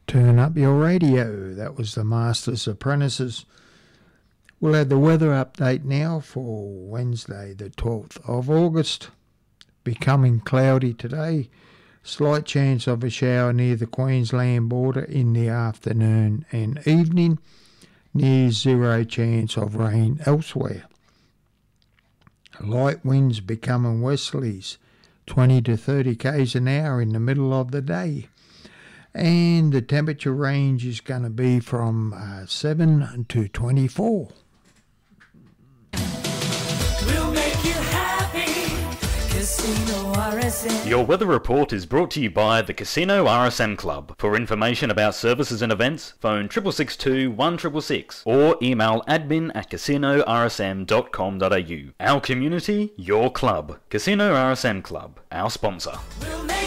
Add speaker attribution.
Speaker 1: Turn up your radio. That was the Master's Apprentices. We'll have the weather update now for Wednesday the 12th of August. Becoming cloudy today. Slight chance of a shower near the Queensland border in the afternoon and evening. Near zero chance of rain elsewhere. Light winds becoming westerlies, 20 to 30 k's an hour in the middle of the day. And the temperature range is going to be from 7 to 24.
Speaker 2: We'll make you happy. Casino RSM.
Speaker 3: Your weather report is brought to you by the Casino RSM Club. For information about services and events, phone 6662 1666 or email admin@casinorsm.com.au. Our community, your club. Casino RSM Club, our sponsor.
Speaker 2: We'll make